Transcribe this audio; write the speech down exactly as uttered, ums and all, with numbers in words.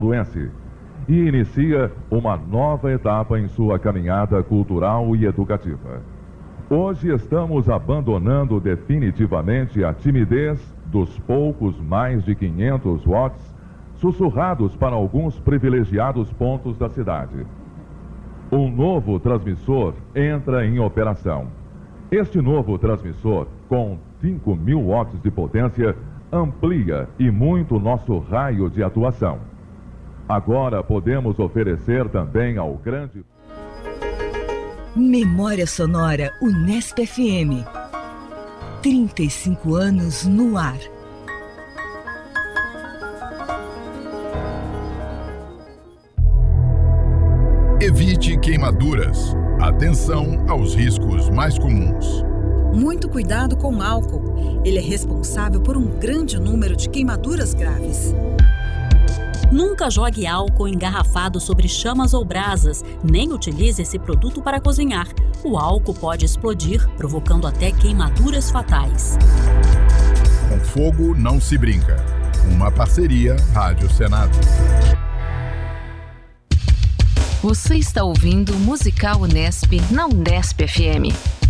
Influense e inicia uma nova etapa em sua caminhada cultural e educativa. Hoje estamos abandonando definitivamente a timidez dos poucos mais de quinhentos watts sussurrados para alguns privilegiados pontos da cidade. Um novo transmissor entra em operação. Este novo transmissor, com cinco mil watts de potência, amplia e muito nosso raio de atuação. Agora podemos oferecer também ao grande... Memória Sonora Unesp F M. trinta e cinco anos no ar. Evite queimaduras. Atenção aos riscos mais comuns. Muito cuidado com álcool. Ele é responsável por um grande número de queimaduras graves. Nunca jogue álcool engarrafado sobre chamas ou brasas, nem utilize esse produto para cozinhar. O álcool pode explodir, provocando até queimaduras fatais. Com fogo não se brinca. Uma parceria Rádio Senado. Você está ouvindo o Musical Unesp na Unesp F M.